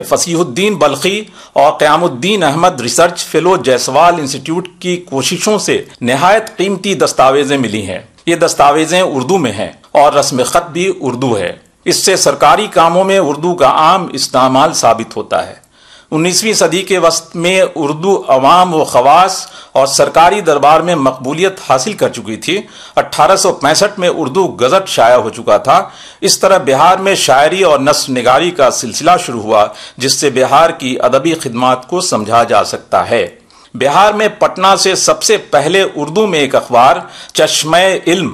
فصیح الدین بلخی اور قیام الدین Ahmad research fellow Jaiswal institute کی کوششوں سے نہایت قیمتی دستاویزیں ملی ہیں۔ یہ دستاویزیں اردو میں ہیں اور رسم خط بھی اردو ہے۔ اس سے سرکاری کاموں میں اردو کا عام استعمال ثابت ہوتا ہے۔ 19ویں صدی کے وسط میں اردو عوام و خواص اور سرکاری دربار میں مقبولیت حاصل کر چکی تھی۔ 1865 میں اردو گزٹ شائع ہو چکا تھا۔ اس طرح بہار میں شاعری اور نثر نگاری کا سلسلہ شروع ہوا، جس سے بہار کی ادبی خدمات کو سمجھا جا سکتا ہے۔ بہار میں پٹنہ سے سب سے پہلے اردو میں ایک اخبار چشمہ علم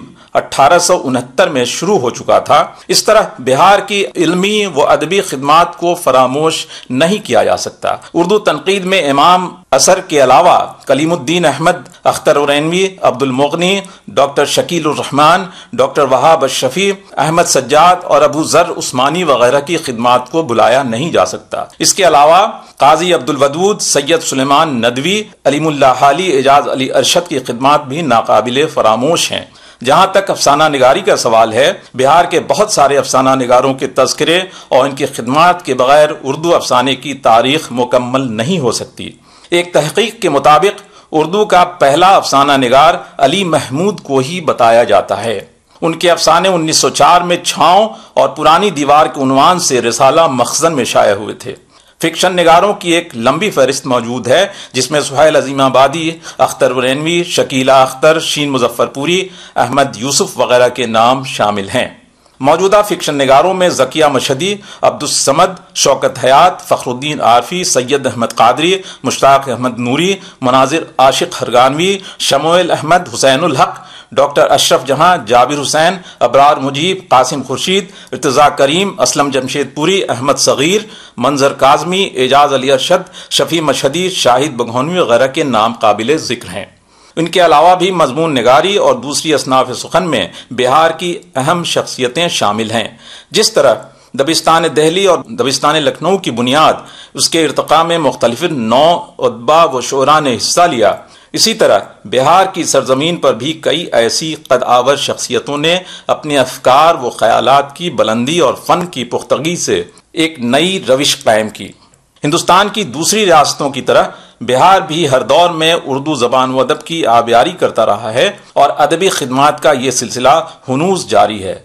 1869 میں شروع ہو چکا تھا۔ اس طرح بہار کی علمی و ادبی خدمات کو فراموش نہیں کیا جا سکتا۔ اردو تنقید میں امام اثر کے علاوہ کلیم الدین احمد، اختر عرینوی، عبد المغنی، ڈاکٹر شکیل الرحمان، ڈاکٹر وہاب الشفیع، احمد سجاد اور ابو ذر عثمانی وغیرہ کی خدمات کو بلایا نہیں جا سکتا۔ اس کے علاوہ قاضی عبد الودود، سید سلیمان ندوی، علیم اللہ حالی، اعجاز علی ارشد کی خدمات بھی ناقابل فراموش ہیں۔ جہاں تک افسانہ نگاری کا سوال ہے، بہار کے بہت سارے افسانہ نگاروں کے تذکرے اور ان کی خدمات کے بغیر اردو افسانے کی تاریخ مکمل نہیں ہو سکتی۔ ایک تحقیق کے مطابق اردو کا پہلا افسانہ نگار علی محمود کو ہی بتایا جاتا ہے۔ ان کے افسانے 1904 میں چھاؤں اور پرانی دیوار کے عنوان سے رسالہ مخزن میں شائع ہوئے تھے۔ فکشن نگاروں کی ایک لمبی فہرست موجود ہے، جس میں سہیل عظیم آبادی، اختر عرینوی، شکیلہ اختر، شین مظفر پوری، احمد یوسف وغیرہ کے نام شامل ہیں۔ موجودہ فکشن نگاروں میں ذکیہ مشہدی، عبد الصمد، شوکت حیات، فخر الدین عارفی، سید احمد قادری، مشتاق احمد نوری، مناظر عاشق ہرگانوی، شموئیل احمد، حسین الحق، ڈاکٹر اشرف جہاں، جابر حسین، ابرار مجیب، قاسم خورشید، ارتضیٰ کریم، اسلم جمشید پوری، احمد صغیر، منظر کاظمی، اعجاز علی ارشد، شفیع مشہدی، شاہد بگھونوی وغیرہ کے نام قابل ذکر ہیں۔ ان کے علاوہ بھی مضمون نگاری اور دوسری اصناف سخن میں بہار کی اہم شخصیتیں شامل ہیں۔ جس طرح دبستان دہلی اور دبستان لکھنؤ کی بنیاد اس کے ارتقاء میں مختلف نو ادبا و شعراء نے حصہ لیا، اسی طرح بہار کی سرزمین پر بھی کئی ایسی قد آور شخصیتوں نے اپنے افکار و خیالات کی بلندی اور فن کی پختگی سے ایک نئی روش قائم کی۔ ہندوستان کی دوسری ریاستوں کی طرح بہار بھی ہر دور میں اردو زبان و ادب کی آبیاری کرتا رہا ہے اور ادبی خدمات کا یہ سلسلہ ہنوز جاری ہے۔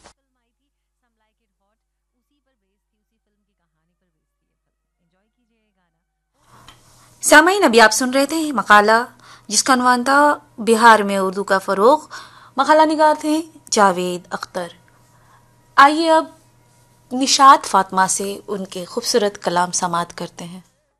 سامعین، ابھی آپ سن رہے تھے مقالہ جس کا عنوان تھا بہار میں اردو کا فروغ۔ مقالہ نگار تھے جاوید اختر۔ آئیے اب نشاط فاطمہ سے ان کے خوبصورت کلام سماعت کرتے ہیں۔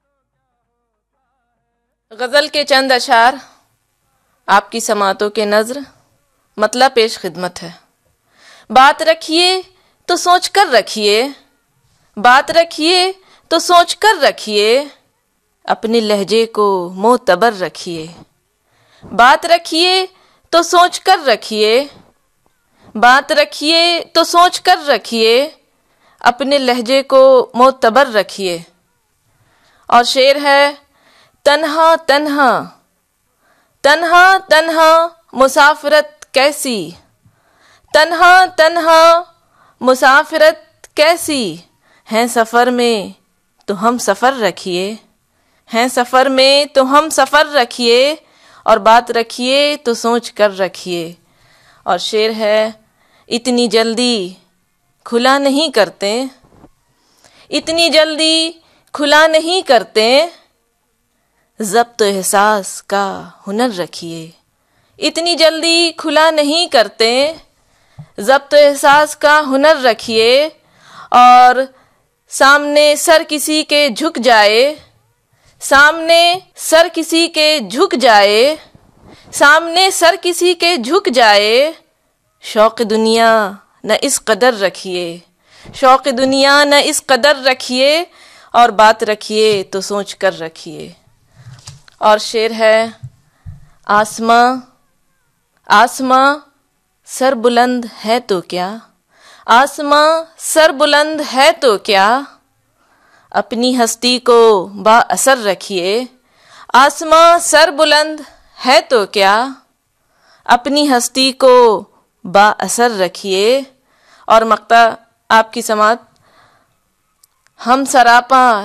غزل کے چند اشعار آپ کی سماعتوں کے نظر مطلب پیش خدمت ہے۔ بات رکھیے تو سوچ کر رکھیے، بات رکھیے تو سوچ کر رکھیے، اپنے لہجے کو معتبر رکھیے، بات رکھیے تو سوچ کر رکھیے، بات رکھیے تو سوچ کر رکھیے، اپنے لہجے کو معتبر رکھیے۔ اور شعر ہے: تنہا تنہا تنہا تنہا مسافرت کیسی، تنہا تنہا مسافرت کیسی، ہیں سفر میں تو ہم سفر رکھیے، ہیں سفر میں تو ہم سفر رکھیے، اور بات رکھیے تو سوچ کر رکھیے۔ اور شعر ہے: اتنی جلدی کھلا نہیں کرتے، اتنی جلدی کھلا نہیں کرتے، ضبط احساس کا ہنر رکھیے، اتنی جلدی کھلا نہیں کرتے، ضبط احساس کا ہنر رکھیے۔ اور سامنے سر کسی کے جھک جائے، سامنے سر کسی کے جھک جائے، سامنے سر کسی کے جھک جائے، شوق دنیا نہ اس قدر رکھیے، شوق دنیا نہ اس قدر رکھیے، اور بات رکھیے تو سوچ کر رکھیے۔ اور شعر ہے: آسماں آسماں سر بلند ہے تو کیا، آسماں سر بلند ہے تو کیا، اپنی ہستی کو با اثر رکھیے، آسماں سر بلند ہے تو کیا، اپنی ہستی کو با اثر رکھیے۔ اور مقطع آپ کی سماعت ہم سراپاں